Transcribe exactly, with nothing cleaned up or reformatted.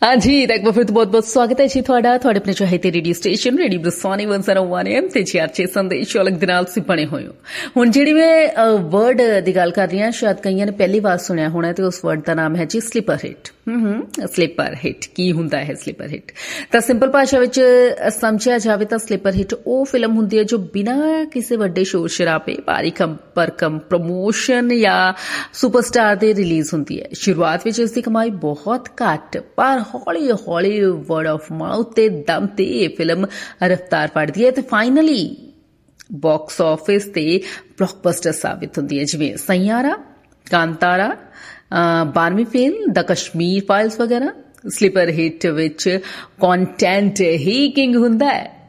हाँ जी, तो एक बार फिर तो बहुत बहुत स्वागत है जी ਤੁਹਾਡਾ ਤੁਹਾਡੇ ਆਪਣੇ ਚਾਹਤੇ radio station radio ਬਰਸਾਨੀ one oh one M ਤੇ ਜੀ ਆਰਚੇ ਸੰਦੇਸ਼ ਅਲੱਗ ਦੇ ਨਾਲ ਤੁਸੀਂ ਬਣੇ ਹੋਏ ਹੋ। ਹੁਣ ਜਿਹੜੀ ਮੈਂ ਵਰਡ ਦੀ ਗੱਲ ਕਰ ਰਹੀ ਹਾਂ, ਸ਼ਾਇਦ ਕਈਆਂ ਨੇ ਪਹਿਲੀ ਵਾਰ ਸੁਣਿਆ ਹੋਣਾ ਤੇ ਉਸ ਵਰਡ ਦਾ ਨਾਮ ਹੈ ਜੀ ਸਲੀਪਰ ਹਿੱਟ। ਹੂੰ ਸਲੀਪਰ ਹਿੱਟ ਕੀ ਹੁੰਦਾ ਹੈ? ਸਲੀਪਰ ਹਿੱਟ ਤਾਂ ਸਿੰਪਲ ਭਾਸ਼ਾ ਵਿੱਚ ਸਮਝਿਆ ਜਾਵੇ ਤਾਂ ਸਲੀਪਰ ਹਿੱਟ ਉਹ ਫਿਲਮ ਹੁੰਦੀ ਹੈ ਜੋ ਬਿਨਾਂ ਕਿਸੇ ਵੱਡੇ ਸ਼ੋਰ ਸ਼ਰਾਬੇ, ਭਾਰੀ ਕਮ ਭਰਕਮ ਪ੍ਰਮੋਸ਼ਨ ਜਾਂ ਸੁਪਰਸਟਾਰ ਦੇ ਰਿਲੀਜ਼ ਹੁੰਦੀ ਹੈ। ਸ਼ੁਰੂਆਤ ਵਿੱਚ ਇਸ ਦੀ ਕਮਾਈ ਬਹੁਤ ਘੱਟ, ਪਰ ਹੌਲੀ ਹੌਲੀ ਵਰਡ ਆਫ ਮਾਊਥ ਤੇ ਦਮ ਤੇ ਇਹ ਫਿਲਮ ਰਫਤਾਰ ਫੜਦੀ ਹੈ ਤੇ ਫਾਈਨਲੀ ਬਾਕਸ ਆਫਿਸ ਤੇ ਬਲੌਕਬਸਟਰ ਸਾਬਿਤ ਹੁੰਦੀ ਹੈ, ਜਿਵੇਂ ਸਈਆਰਾ, ਕਾਂਤਾਰਾ, ਬਾਰਵੀਂ ਫੇਲ, ਦ ਕਸ਼ਮੀਰ ਫਾਈਲਸ ਵਗੈਰਾ। ਸਲੀਪਰ ਹਿੱਟ ਵਿੱਚ ਕੰਟੈਂਟ ਹੀ ਕਿੰਗ ਹੁੰਦਾ ਹੈ।